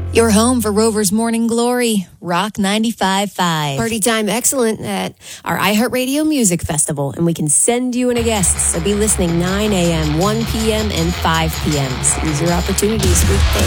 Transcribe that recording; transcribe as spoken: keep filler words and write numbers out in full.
Your home for Rover's Morning Glory, Rock ninety-five point five. Party time excellent at our iHeartRadio Music Festival, and we can send you in a guest. So be listening nine a.m., one p.m., and five p.m. Seize your opportunities weekday.